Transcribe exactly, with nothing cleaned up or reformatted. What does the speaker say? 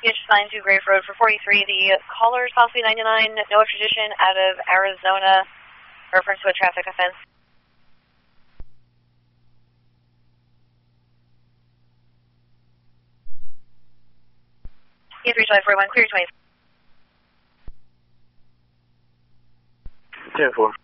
H nine two Grave Road for forty-three. The caller is possibly ninety-nine, no extradition out of Arizona, reference to a traffic offense. E three five four one, clear twenty. ten four.